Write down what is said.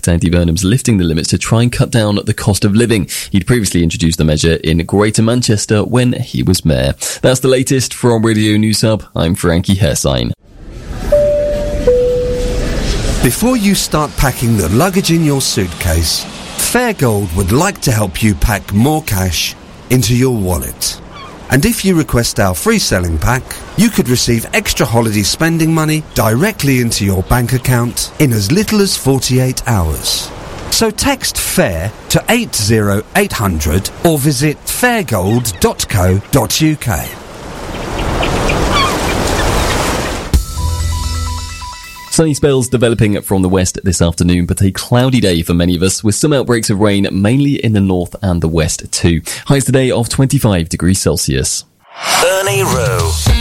backed Andy Burnham's lifting the limits to try and cut down the cost of living. He'd previously introduced the measure in Greater Manchester when he was mayor. That's the latest from Radio News Hub. I'm Frankie Hersign. Before you start packing the luggage in your suitcase, Fairgold would like to help you pack more cash into your wallet. And if you request our free selling pack, you could receive extra holiday spending money directly into your bank account in as little as 48 hours. So text FAIR to 80800 or visit fairgold.co.uk. Sunny spells developing from the west this afternoon, but a cloudy day for many of us, with some outbreaks of rain mainly in the north and the west too. Highs today of 25 degrees Celsius. Ernie Rowe.